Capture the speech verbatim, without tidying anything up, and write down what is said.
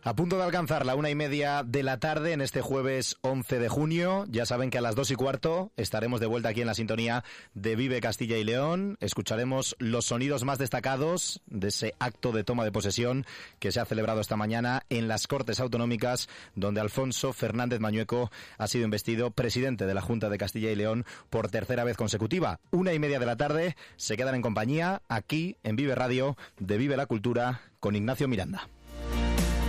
A punto de alcanzar la una y media de la tarde en este jueves once de junio. Ya saben que a las dos y cuarto estaremos de vuelta aquí en la sintonía de Vive Castilla y León. Escucharemos los sonidos más destacados de ese acto de toma de posesión que se ha celebrado esta mañana en las Cortes Autonómicas, donde Alfonso Fernández Mañueco ha sido investido presidente de la Junta de Castilla y León por tercera vez consecutiva. Una y media de la tarde se quedan en compañía aquí en Vive Radio de Vive la Cultura con Ignacio Miranda.